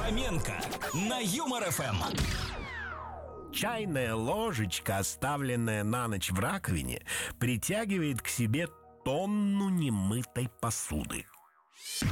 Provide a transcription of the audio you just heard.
Фоменко на Юмор ФМ. Чайная ложечка, оставленная на ночь в раковине, притягивает к себе тонну немытой посуды.